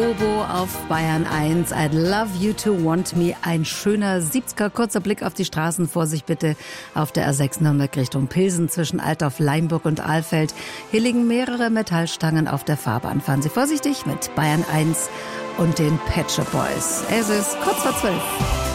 Bobo auf Bayern 1. I'd love you to want me. Ein schöner 70er. Kurzer Blick auf die Straßen. Vorsicht bitte auf der A600 Richtung Pilsen zwischen Altdorf, Leimburg und Alfeld. Hier liegen mehrere Metallstangen auf der Fahrbahn. Fahren Sie vorsichtig mit Bayern 1 und den Pet Shop Boys. Es ist kurz vor 12.